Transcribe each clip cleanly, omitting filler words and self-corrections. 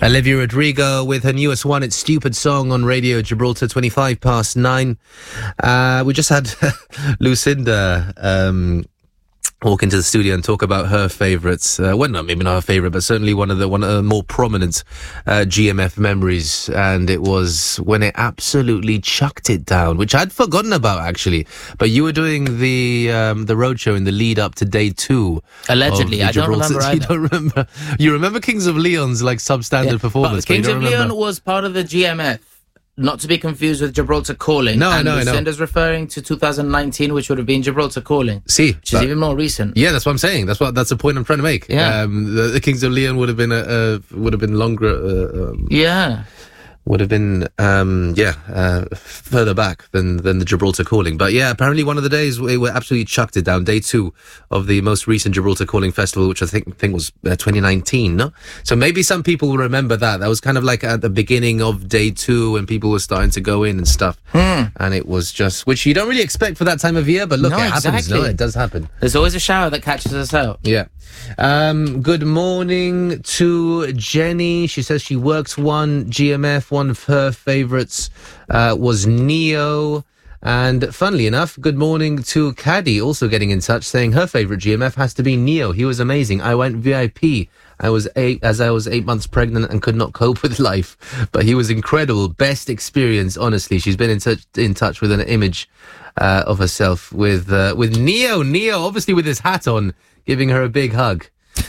Olivia Rodrigo with her newest one, It's Stupid Song, on Radio Gibraltar, 9:25. We just had Lucinda walk into the studio and talk about her favourites. Well, maybe not her favourite, but certainly one of the more prominent GMF memories. And it was when it absolutely chucked it down, which I'd forgotten about, actually. But you were doing the roadshow in the lead up to day 2. Allegedly, I don't remember either. You don't remember? You remember Kings of Leon's substandard performance? But Kings of Leon was part of the GMF. Not to be confused with Gibraltar Calling. No, I know. Lucinda's referring to 2019, which would have been Gibraltar Calling. Which is even more recent. Yeah, that's what I'm saying. That's the point I'm trying to make. Yeah. The Kings of Leon would have been longer. Would have been further back than the Gibraltar Calling. But yeah, apparently one of the days we absolutely chucked it down. Day 2 of the most recent Gibraltar Calling Festival, which I think was 2019. No, so maybe some people will remember that. That was kind of like at the beginning of day 2 when people were starting to go in and stuff. And it was just, which you don't really expect for that time of year, but look, it happens. Exactly. No, it does happen. There's always a shower that catches us out. Yeah. Good morning to Jenny. She says she works one GMF. One of her favourites was Neo. And funnily enough, good morning to Caddy, also getting in touch, saying her favourite GMF has to be Neo. He was amazing. I went VIP. I was 8 months pregnant and could not cope with life. But he was incredible. Best experience, honestly. She's been in touch with an image of herself with Neo. Neo, obviously with his hat on, giving her a big hug.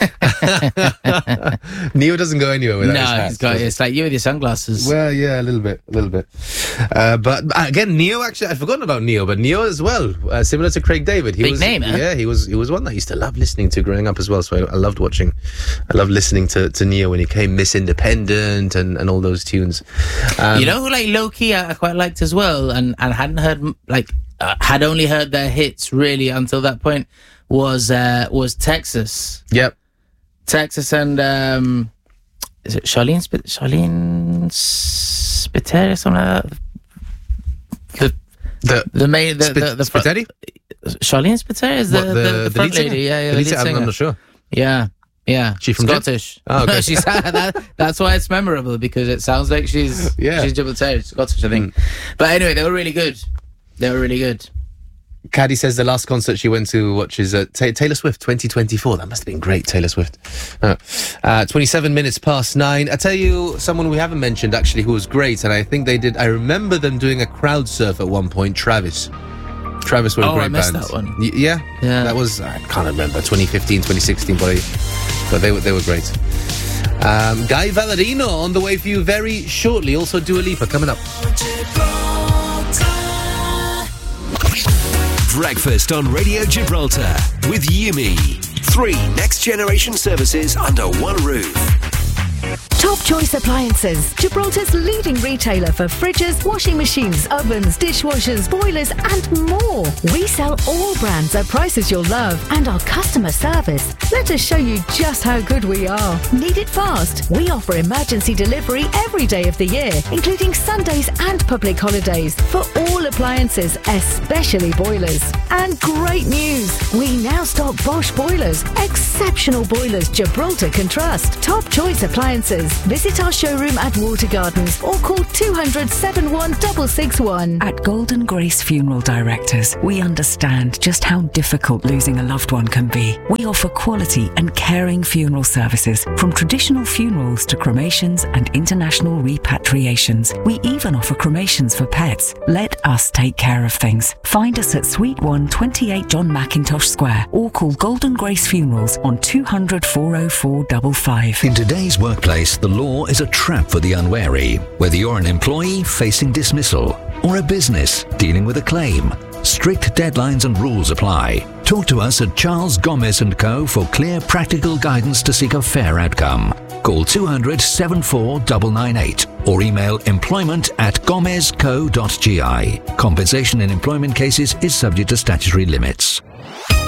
Neo doesn't go anywhere without his hat. It's like you with your sunglasses. Well, yeah, a little bit. But again, Neo, actually, I'd forgotten about Neo, but Neo as well, similar to Craig David. Big name, huh? Yeah, he was one that I used to love listening to growing up as well, so I loved listening to Neo when he came Miss Independent and all those tunes. You know who, low-key, I quite liked as well, and hadn't heard, had only heard their hits, really, until that point, was Texas. Yep. Texas and is it Charlene Spiteri or something like that? The Spiteri? Charlene Spiteri is the front lady. Yeah, the lead singer? I'm not sure. Yeah. She from Scottish. Oh, okay. She's that's why it's memorable, because it sounds like she's Gibraltarian, Scottish, I think. But anyway, they were really good. Caddy says the last concert she went to, which is Taylor Swift 2024. That must have been great, Taylor Swift. 9:27. I tell you, someone we haven't mentioned, actually, who was great, and I think they did. I remember them doing a crowd surf at one point. Travis were a great band. I missed that one. Yeah. That was, I can't remember, 2015, 2016, but they were great. Guy Vallarino on the way for you very shortly. Also, Dua Lipa coming up. Breakfast on Radio Gibraltar with Yumi. 3 next-generation services under one roof. Top Choice Appliances, Gibraltar's leading retailer for fridges, washing machines, ovens, dishwashers, boilers and more. We sell all brands at prices you'll love, and our customer service. Let us show you just how good we are. Need it fast? We offer emergency delivery every day of the year, including Sundays and public holidays, for all appliances, especially boilers. And great news! We now stock Bosch boilers, exceptional boilers Gibraltar can trust. Top Choice Appliances. Visit our showroom at Water Gardens or call 200 71661. At Golden Grace Funeral Directors, we understand just how difficult losing a loved one can be. We offer quality and caring funeral services, from traditional funerals to cremations and international repatriations. We even offer cremations for pets. Let us take care of things. Find us at Suite 1, 28 John Mackintosh Square, or call Golden Grace Funerals on 200 404 55. In today's workplace, the law is a trap for the unwary. Whether you're an employee facing dismissal or a business dealing with a claim, strict deadlines and rules apply. Talk to us at Charles Gomez & Co. for clear, practical guidance to seek a fair outcome. Call 200 74998 or email employment@gomezco.gi. Compensation in employment cases is subject to statutory limits.